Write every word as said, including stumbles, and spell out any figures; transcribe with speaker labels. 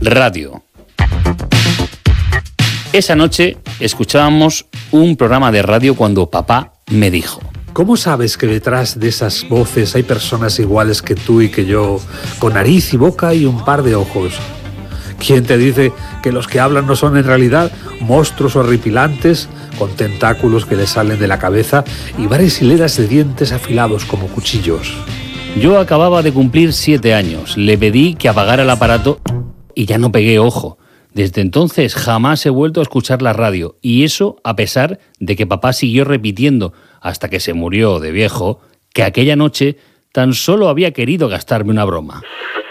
Speaker 1: Radio. Esa noche escuchábamos un programa de radio cuando papá me dijo:
Speaker 2: ¿cómo sabes que detrás de esas voces hay personas iguales que tú y que yo, con nariz y boca y un par de ojos? ¿Quién te dice que los que hablan no son en realidad monstruos horripilantes con tentáculos que les salen de la cabeza y varias hileras de dientes afilados como cuchillos?
Speaker 1: Yo acababa de cumplir siete años, le pedí que apagara el aparato y ya no pegué ojo. Desde entonces jamás he vuelto a escuchar la radio, y eso a pesar de que papá siguió repitiendo, hasta que se murió de viejo, que aquella noche tan solo había querido gastarme una broma.